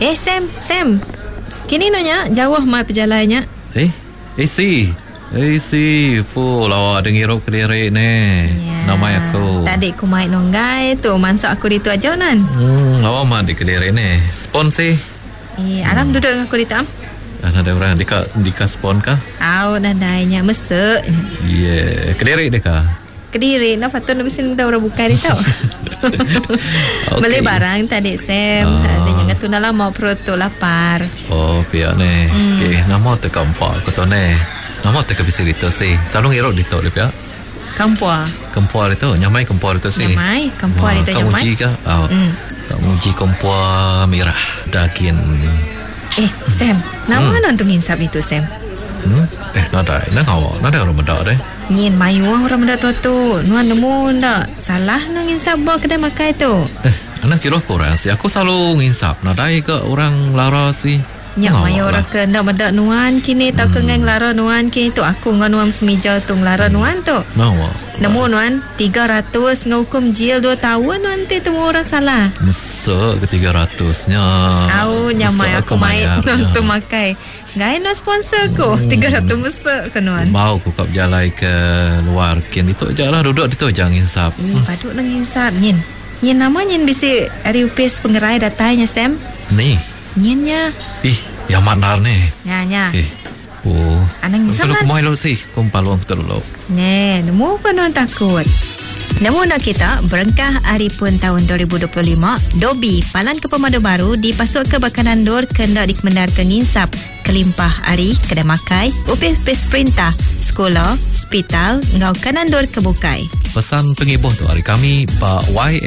Sam. Kini nanya jauh mai perjalannya. Si lawa dengirup Kediri ni. Nama aku. Tadi aku main nonggai tu, masuk aku di tu aja nan. Lawa mah di Kediri ni. Spon sih. Alam duduk dengan aku di tam. Ada orang dika spon kah? Nadainya mesek. Kediri deka. Kediri, patut nak mesti minta orang buka dia tau. Beli barang tadi Sam. Ada yang tu nak lama perut tu lapar. Pihak ni. Nama teka empat aku tu ni. Nama teka bisa itu sih. Selalu ngirup di tu dia pihak. Kempua itu, nyamai kempua itu sih. Kempua itu nyamai. Kamu uji kah? Kamu uji kempua merah daging. Sam, nama nonton insap itu Sam. Nada orang benda deh. Nyin mayu orang benda tu. Nuan nemu ndak salah nang insap bawa kedai makan tu. Anak kira korang sih. Aku selalu nginsap. Nada ke orang lara sih. Nyak mayu orang ke ndak benda nuan kini tak kengeng lara nuan kini tu aku ngan nuan semija tu lara nuan tu. Nemu nuan 300 ngukum jil 2 tahun nanti temu orang salah. Mesek ke 300-nya. Nyamai aku main nonton makai. Gai nak sponsor ko 300 mesek ke nuan. Mau ku kap jalan ke luar kin itu aja lah duduk itu jangan insap. Paduk nang insap nyin. Nyin nama nyin bisi RUPS pengerai datanya Sam. Ni. Nyinya. Yang manar ni. Nya. Anang insap lah. Kalau kumai lo sih, kumpaluang betul lo. Nemu penuh takut. Nemu nak kita berengkah Arifun tahun 2025. Dobi palan ke pemadu baru dipasuk ke bakanan dor kendak dikemendar ke nginsap. Kelimpah ari, kedai makai, upis perintah, sekolah, hospital, ngau kanan dor kebukai. Pesan pengibuh tu hari kami Pak Y